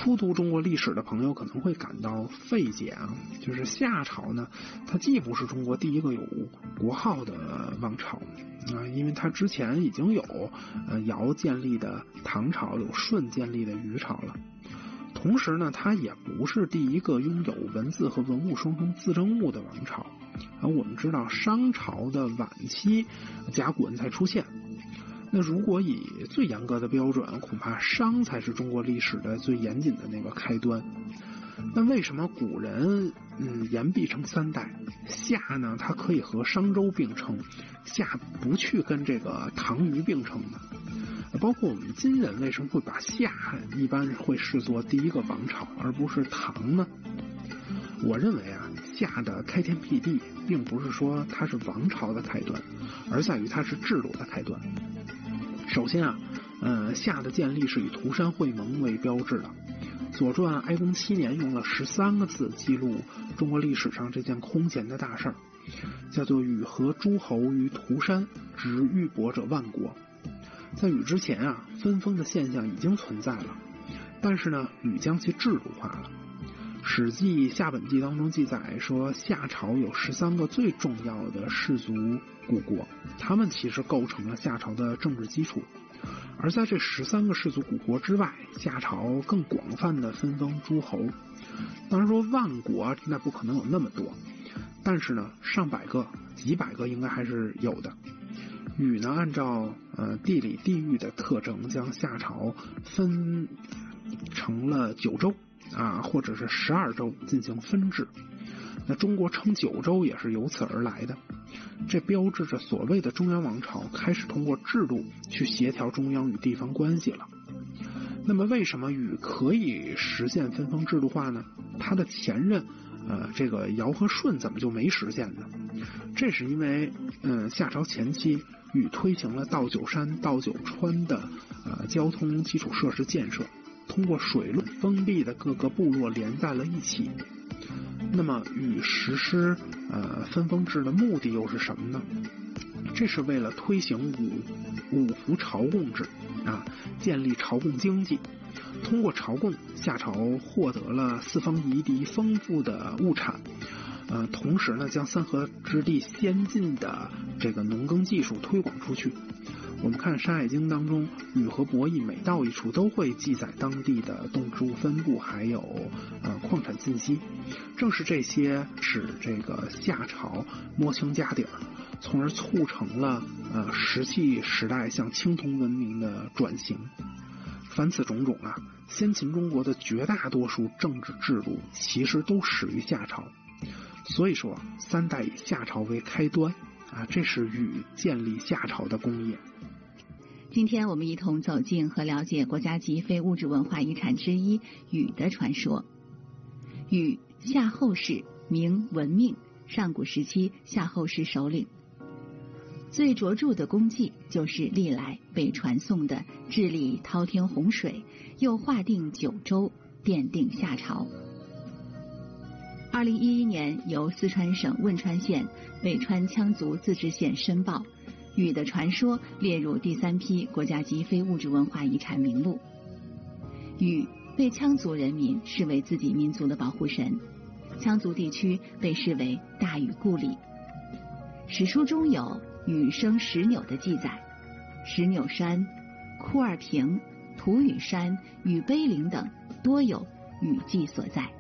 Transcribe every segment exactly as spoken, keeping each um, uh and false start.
初读中国历史的朋友可能会感到费解啊，就是夏朝呢，它既不是中国第一个有国号的王朝啊，因为它之前已经有呃尧建立的唐朝，有舜建立的虞朝了。同时呢，它也不是第一个拥有文字和文物双重自证物的王朝。而我们知道商朝的晚期甲骨文才出现，那如果以最严格的标准，恐怕商才是中国历史的最严谨的那个开端。那为什么古人嗯言必称三代，夏呢它可以和商周并称，夏不去跟这个唐虞并称呢？包括我们今人为什么会把夏一般会视作第一个王朝而不是唐呢？我认为啊，夏的开天辟地并不是说它是王朝的开端，而在于它是制度的开端。首先啊，呃，夏的建立是以涂山会盟为标志的。左传哀公七年用了十三个字记录中国历史上这件空前的大事儿，叫做禹和诸侯于涂山，执玉帛者万国。在禹之前啊，分封的现象已经存在了，但是呢，禹将其制度化了。史记夏本纪当中记载说，夏朝有十三个最重要的氏族古国，他们其实构成了夏朝的政治基础。而在这十三个氏族古国之外，夏朝更广泛的分封诸侯。当然说万国那不可能有那么多，但是呢，上百个、几百个应该还是有的。禹呢，按照呃地理地域的特征，将夏朝分成了九州啊，或者是十二州进行分治。那中国称九州也是由此而来的，这标志着所谓的中央王朝开始通过制度去协调中央与地方关系了。那么为什么禹可以实现分封制度化呢？他的前任呃，这个尧和舜怎么就没实现呢？这是因为嗯、呃，夏朝前期禹推行了道九山、道九川的呃交通基础设施建设，通过水路封闭的各个部落连在了一起。那么禹实施呃分封制的目的又是什么呢？这是为了推行五五服朝贡制啊，建立朝贡经济。通过朝贡，夏朝获得了四方夷狄丰富的物产，呃，同时呢，将三河之地先进的这个农耕技术推广出去。我们看《山海经》当中，禹和伯益每到一处都会记载当地的动植物分布，还有呃矿产信息。正是这些使这个夏朝摸清家底儿，从而促成了呃石器时代向青铜文明的转型。凡此种种啊，先秦中国的绝大多数政治制度其实都始于夏朝。所以说，三代以夏朝为开端啊，这是禹建立夏朝的功业。 今天我们一同走进和了解国家级非物质文化遗产之一禹的传说。禹，夏后氏，名文命，上古时期夏后氏首领。最卓著的功绩就是历来被传颂的治理滔天洪水，又划定九州，奠定夏朝。二零一一年，由四川省汶川县北川羌族自治县申报，禹的传说列入第三批国家级非物质文化遗产名录。禹被羌族人民视为自己民族的保护神，羌族地区被视为大禹故里。史书中有禹生石纽的记载，石纽山、库尔平、吐禹山、禹碑陵等多有禹迹所在。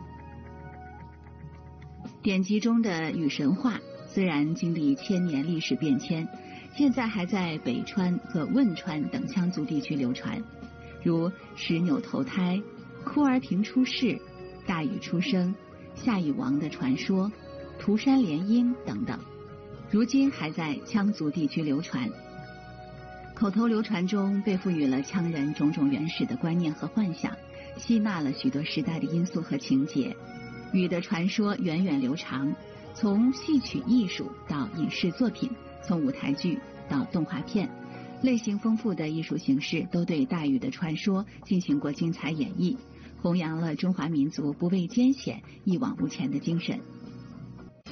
典籍中的禹神话虽然经历千年历史变迁，现在还在北川和汶川等羌族地区流传，如石纽投胎、库尔平出世、大禹出生、夏禹王的传说、涂山联姻等等，如今还在羌族地区流传。口头流传中被赋予了羌人种种原始的观念和幻想，吸纳了许多时代的因素和情节。禹的传说源远流长，从戏曲艺术到影视作品，从舞台剧到动画片，类型丰富的艺术形式都对大禹的传说进行过精彩演绎，弘扬了中华民族不畏艰险、一往无前的精神。